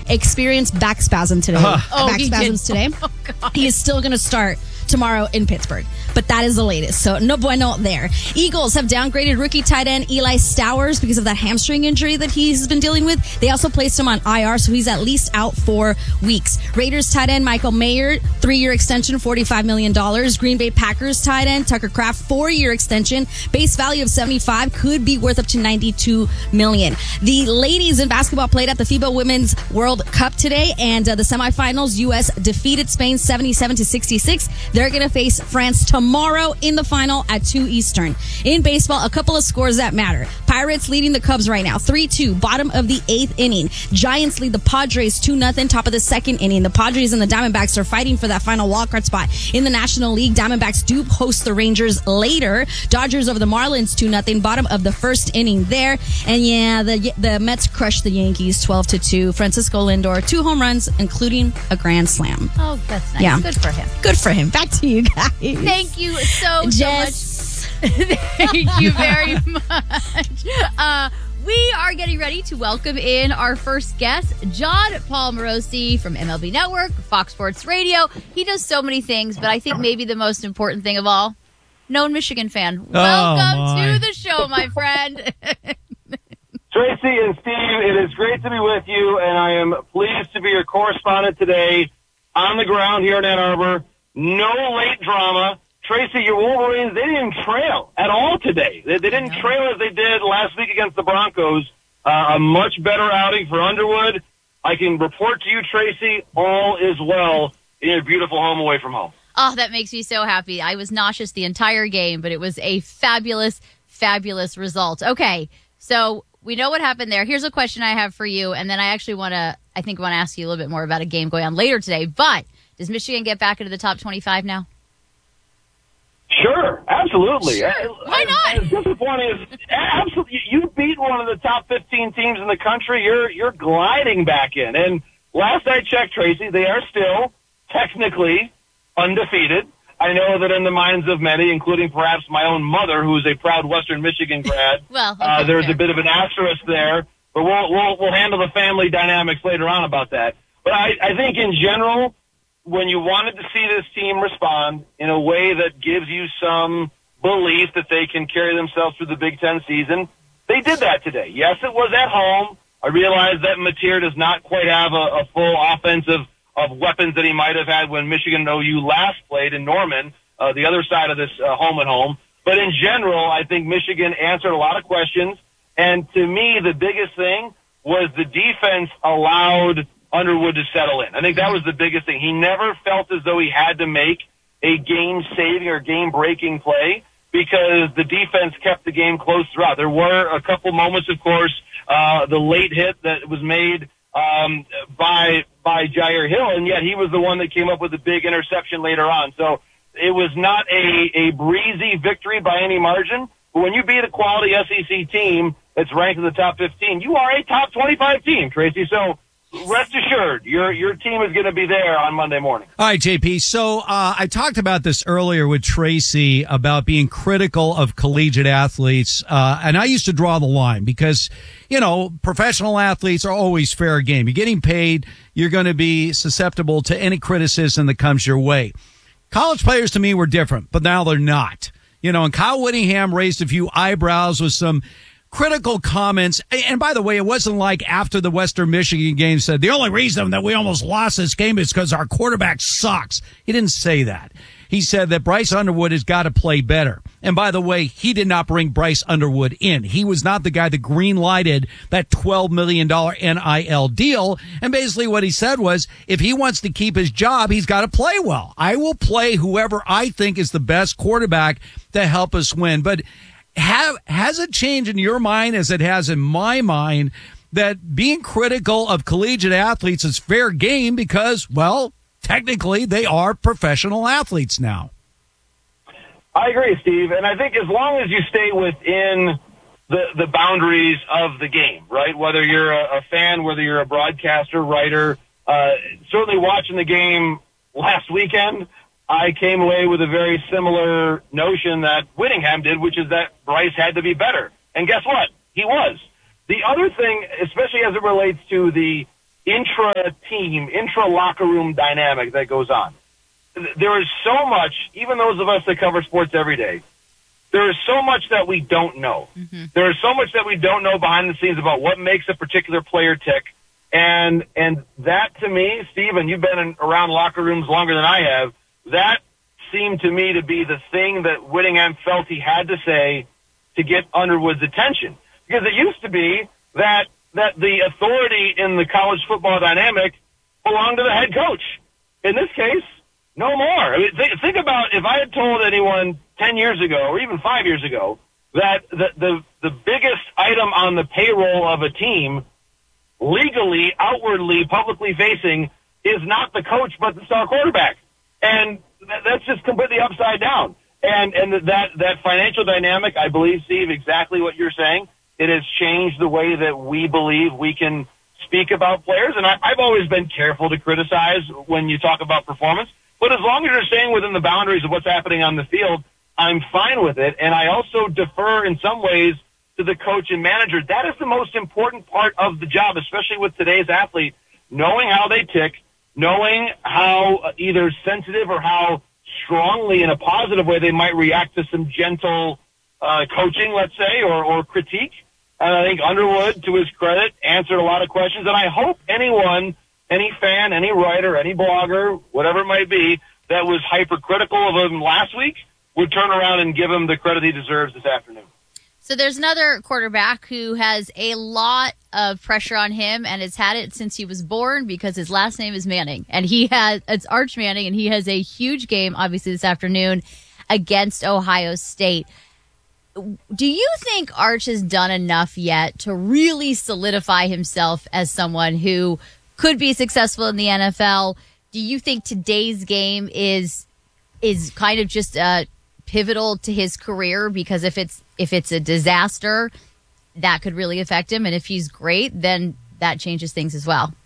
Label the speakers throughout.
Speaker 1: experienced back spasm today. Back spasms today.
Speaker 2: Oh, God.
Speaker 1: He is still going to start tomorrow in Pittsburgh. But that is the latest. So no bueno there. Eagles have downgraded rookie tight end Eli Stowers because of that hamstring injury that he's been dealing with. They also placed him on IR, so he's at least out 4 weeks. Raiders tight end Michael Mayer, 3-year extension, $45 million. Green Bay Packers tight end Tucker Kraft, 4-year extension, base value of $75, could be worth up to $92 million. The ladies in basketball played at the FIBA Women's World Cup today, and the semifinals, U.S. defeated Spain 77-66. They're going to face France tomorrow in the final at 2 Eastern. In baseball, a couple of scores that matter. Pirates leading the Cubs right now, 3-2, bottom of the 8th inning. Giants lead the Padres 2-0, top of the 2nd inning. The Padres and the Diamondbacks are fighting for that final wildcard spot in the National League. Diamondbacks do host the Rangers later. Dodgers over the Marlins 2-0, bottom of the 1st inning there. And yeah, the Mets crushed the Yankees 12-2. Francisco Lindor, 2 home runs, including a grand slam.
Speaker 2: Oh, that's nice.
Speaker 1: Yeah.
Speaker 2: Good for him.
Speaker 1: Good for him. Back to you guys.
Speaker 2: Thank you so much. Thank you very much. We are getting ready to welcome in our first guest, John Paul Morosi from MLB Network, Fox Sports Radio. He does so many things, but I think maybe the most important thing of all, known Michigan fan. Welcome to the show, my friend.
Speaker 3: Tracy and Steve, it is great to be with you, and I am pleased to be your correspondent today on the ground here in Ann Arbor. No late drama. Tracy, your Wolverines, they didn't trail at all today. They didn't trail as they did last week against the Broncos. A much better outing for Underwood. I can report to you, Tracy, all is well in your beautiful home away from home.
Speaker 2: Oh, that makes me so happy. I was nauseous the entire game, but it was a fabulous, fabulous result. Okay, so we know what happened there. Here's a question I have for you, and then I actually want to ask you a little bit more about a game going on later today. But does Michigan get back into the top 25 now?
Speaker 3: Sure, absolutely.
Speaker 2: Sure. Why not?
Speaker 3: As disappointing as absolutely, you beat one of the top 15 teams in the country. You're gliding back in. And last I checked, Tracy, they are still technically undefeated. I know that in the minds of many, including perhaps my own mother, who is a proud Western Michigan grad, there's a bit of an asterisk there. But we'll handle the family dynamics later on about that. But I think in general, when you wanted to see this team respond in a way that gives you some belief that they can carry themselves through the Big Ten season, they did that today. Yes, it was at home. I realize that Mateer does not quite have a full offensive of weapons that he might have had when Michigan and OU last played in Norman, the other side of this home and home. But in general, I think Michigan answered a lot of questions. And to me, the biggest thing was the defense allowed Underwood to settle in. I think that was the biggest thing. He never felt as though he had to make a game-saving or game-breaking play because the defense kept the game close throughout. There were a couple moments, of course, the late hit that was made by Jair Hill, and yet he was the one that came up with the big interception later on. So it was not a breezy victory by any margin, but when you beat a quality SEC team that's ranked in the top 15, you are a top 25 team, Tracy. So rest assured, your team is going to be there on Monday morning.
Speaker 4: All right, JP. So I talked about this earlier with Tracy about being critical of collegiate athletes. And I used to draw the line because, professional athletes are always fair game. You're getting paid. You're going to be susceptible to any criticism that comes your way. College players to me were different, but now they're not. And Kyle Whittingham raised a few eyebrows with some critical comments. And by the way, it wasn't like after the Western Michigan game said, the only reason that we almost lost this game is because our quarterback sucks. He didn't say that. He said that Bryce Underwood has got to play better. And by the way, he did not bring Bryce Underwood in. He was not the guy that green-lighted that $12 million NIL deal. And basically what he said was, if he wants to keep his job, he's got to play well. I will play whoever I think is the best quarterback to help us win. But has it changed in your mind as it has in my mind that being critical of collegiate athletes is fair game because, well, technically they are professional athletes now?
Speaker 3: I agree, Steve. And I think as long as you stay within the boundaries of the game, right? Whether you're a fan, whether you're a broadcaster, writer, certainly watching the game last weekend, I came away with a very similar notion that Whittingham did, which is that Bryce had to be better. And guess what? He was. The other thing, especially as it relates to the intra-team, intra-locker room dynamic that goes on. There is so much, even those of us that cover sports every day, there is so much that we don't know. Mm-hmm. There is so much that we don't know behind the scenes about what makes a particular player tick. And that, to me, Steve, and you've been around locker rooms longer than I have, that seemed to me to be the thing that Whittingham felt he had to say to get Underwood's attention. Because it used to be that the authority in the college football dynamic belonged to the head coach. In this case, no more. I mean, think about if I had told anyone 10 years ago or even 5 years ago that the biggest item on the payroll of a team, legally, outwardly, publicly facing, is not the coach but the star quarterback. And that's just completely upside down. And that financial dynamic, I believe, Steve, exactly what you're saying. It has changed the way that we believe we can speak about players. And I've always been careful to criticize when you talk about performance. But as long as you're staying within the boundaries of what's happening on the field, I'm fine with it. And I also defer in some ways to the coach and manager. That is the most important part of the job, especially with today's athlete, knowing how they tick, knowing how either sensitive or how strongly in a positive way they might react to some gentle coaching, let's say, or critique. And I think Underwood, to his credit, answered a lot of questions. And I hope anyone, any fan, any writer, any blogger, whatever it might be, that was hypercritical of him last week would turn around and give him the credit he deserves this afternoon.
Speaker 2: So there's another quarterback who has a lot of pressure on him and has had it since he was born because his last name is Manning. And it's Arch Manning, and he has a huge game, obviously, this afternoon against Ohio State. Do you think Arch has done enough yet to really solidify himself as someone who could be successful in the NFL? Do you think today's game is kind of just pivotal to his career? Because if it's a disaster, that could really affect him. And if he's great, then that changes things as well.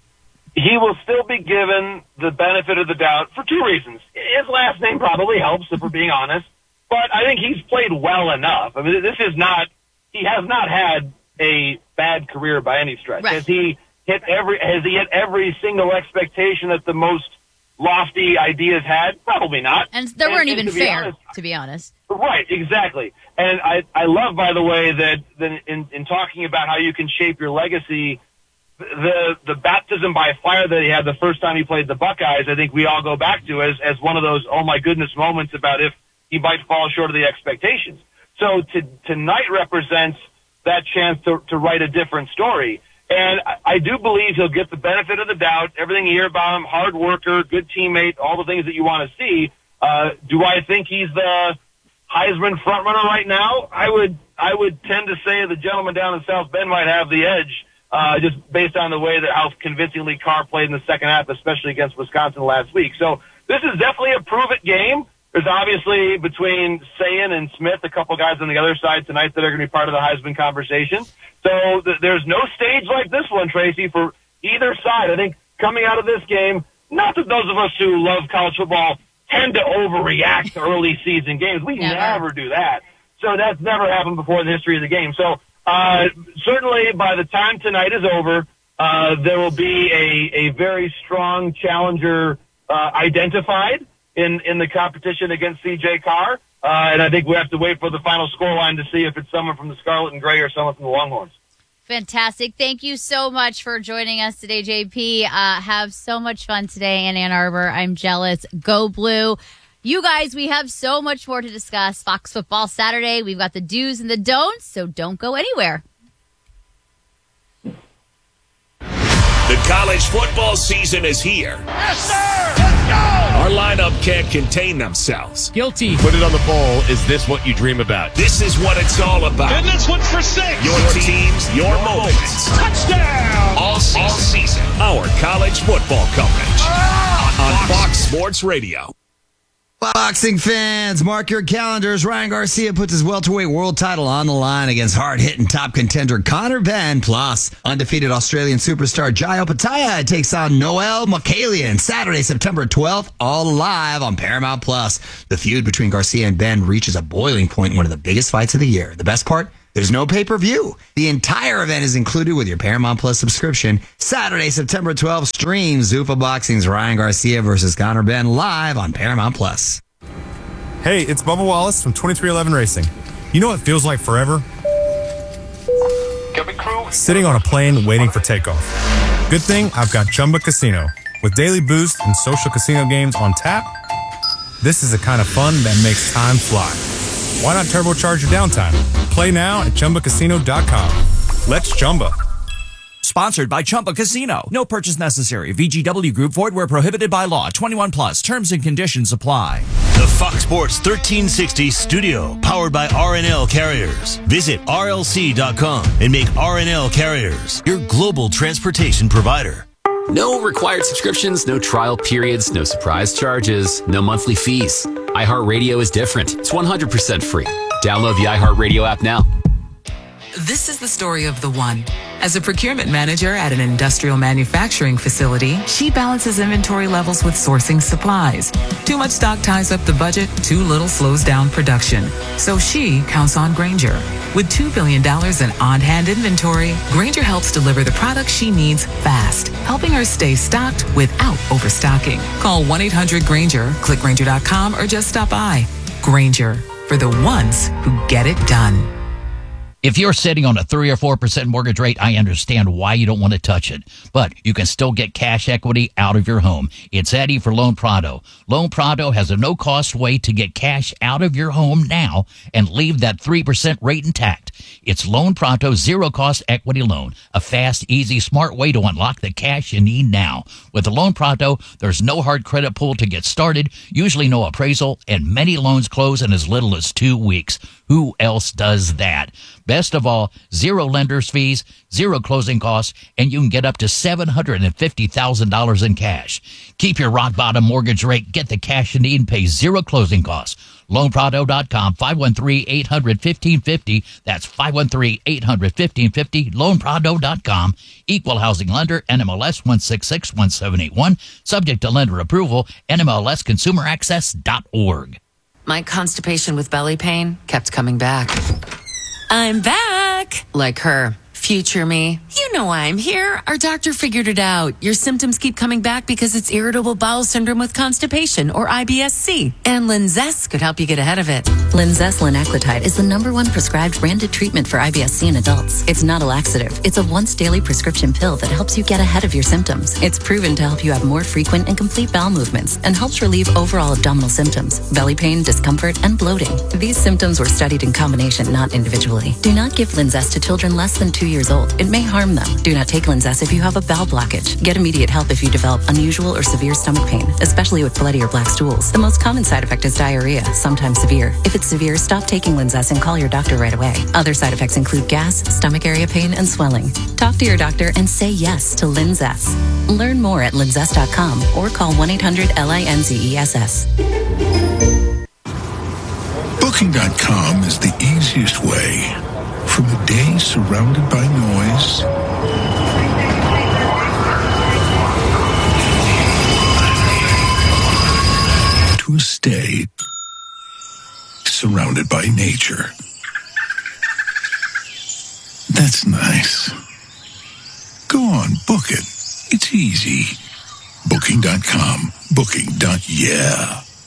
Speaker 3: He will still be given the benefit of the doubt for two reasons. His last name probably helps, if we're being honest. But I think he's played well enough. I mean, he has not had a bad career by any stretch. Right. Has he hit every single expectation that the most lofty ideas had? Probably not.
Speaker 2: And they weren't even fair, to be honest.
Speaker 3: Right, exactly. And I love, by the way, that in talking about how you can shape your legacy, the baptism by fire that he had the first time he played the Buckeyes, I think we all go back to as one of those, oh my goodness moments about if he might fall short of the expectations. So tonight represents that chance to write a different story. And I do believe he'll get the benefit of the doubt. Everything you hear about him, hard worker, good teammate, all the things that you want to see. Do I think he's the Heisman frontrunner right now? I would tend to say the gentleman down in South Bend might have the edge, just based on the way that how convincingly Carr played in the second half, especially against Wisconsin last week. So this is definitely a prove-it game. There's obviously between Sayin and Smith, a couple guys on the other side tonight that are going to be part of the Heisman conversation. So there's no stage like this one, Tracy, for either side. I think coming out of this game, not that those of us who love college football tend to overreact to early season games. We never do that. So that's never happened before in the history of the game. So certainly by the time tonight is over, there will be a very strong challenger identified in the competition against C.J. Carr. And I think we have to wait for the final scoreline to see if it's someone from the Scarlet and Gray or someone from the Longhorns.
Speaker 2: Fantastic. Thank you so much for joining us today, JP. Have so much fun today in Ann Arbor. I'm jealous. Go Blue. You guys, we have so much more to discuss. Fox Football Saturday. We've got the do's and the don'ts, so don't go anywhere.
Speaker 5: The college football season is here.
Speaker 6: Yes, sir! Let's go!
Speaker 5: Our lineup can't contain themselves.
Speaker 6: Guilty. Put it on the poll. Is this what you dream about?
Speaker 5: This is what it's all about.
Speaker 6: And this one's for 6.
Speaker 5: Your teams, your moments.
Speaker 6: Touchdown!
Speaker 5: All season. Our college football coverage. On Fox Sports Radio.
Speaker 7: Boxing fans, mark your calendars. Ryan Garcia puts his welterweight world title on the line against hard-hitting top contender Conor Benn. Plus, undefeated Australian superstar Jai Opetaia takes on Noel Mokalian Saturday, September 12th, all live on Paramount Plus. The feud between Garcia and Benn reaches a boiling point in one of the biggest fights of the year. The best part? There's no pay-per-view. The entire event is included with your Paramount Plus subscription. Saturday, September 12th, stream Zuffa Boxing's Ryan Garcia versus Conor Benn live on Paramount Plus.
Speaker 8: Hey, it's Bubba Wallace from 2311 Racing. You know what feels like forever? Sitting on a plane waiting for takeoff. Good thing I've got Chumba Casino. With daily boost and social casino games on tap, this is the kind of fun that makes time fly. Why not turbocharge your downtime? Play now at ChumbaCasino.com. Let's Chumba.
Speaker 9: Sponsored by Chumba Casino. No purchase necessary. VGW Group. Void where prohibited by law. 21 plus. Terms and conditions apply.
Speaker 10: The Fox Sports 1360 studio, powered by RNL Carriers. Visit RLC.com and make RNL Carriers your global transportation provider.
Speaker 11: No required subscriptions, no trial periods, no surprise charges, no monthly fees. iHeartRadio is different. It's 100% free. Download the iHeartRadio app now.
Speaker 12: This is the story of the one. As a procurement manager at an industrial manufacturing facility, she balances inventory levels with sourcing supplies. Too much stock ties up the budget, too little slows down production. So she counts on Grainger. With $2 billion in on-hand inventory, Grainger helps deliver the products she needs fast, helping her stay stocked without overstocking. Call 1-800-GRAINGER, click Grainger.com, or just stop by. Grainger, for the ones who get it done.
Speaker 13: If you're sitting on a 3 or 4% mortgage rate, I understand why you don't want to touch it. But you can still get cash equity out of your home. It's Eddie for Loan Prado. Loan Prado has a no-cost way to get cash out of your home now and leave that 3% rate intact. It's Loan Prado zero-cost equity loan. A fast, easy, smart way to unlock the cash you need now. With the Loan Prado, there's no hard credit pull to get started, usually no appraisal, and many loans close in as little as 2 weeks. Who else does that? Best of all, zero lender's fees, zero closing costs, and you can get up to $750,000 in cash. Keep your rock bottom mortgage rate, get the cash you need, and pay zero closing costs. LoanPrado.com, 513-800-1550. That's 513-800-1550. LoanPrado.com. Equal housing lender, NMLS 1661781. Subject to lender approval, NMLSconsumeraccess.org.
Speaker 12: My constipation with belly pain kept coming back. I'm back! Like her. Future me. You know why I'm here. Our doctor figured it out. Your symptoms keep coming back because it's irritable bowel syndrome with constipation, or IBS-C. And Linzess could help you get ahead of it.
Speaker 14: Linzess linaclotide is the #1 prescribed branded treatment for IBS-C in adults. It's not a laxative. It's a once-daily prescription pill that helps you get ahead of your symptoms. It's proven to help you have more frequent and complete bowel movements and helps relieve overall abdominal symptoms, belly pain, discomfort, and bloating. These symptoms were studied in combination, not individually. Do not give Linzess to children less than 2 years old. It may harm them. Do not take Linzess if you have a bowel blockage. Get immediate help if you develop unusual or severe stomach pain, especially with bloody or black stools. The most common side effect is diarrhea, sometimes severe. If it's severe, stop taking Linzess and call your doctor right away. Other side effects include gas, stomach area pain, and swelling. Talk to your doctor and say yes to Linzess. Learn more at linzess.com or call 1-800-LINZESS.
Speaker 15: Booking.com is the easiest way. From a day surrounded by noise to a stay surrounded by nature. That's nice. Go on, book it. It's easy. Booking.com. Booking.yeah.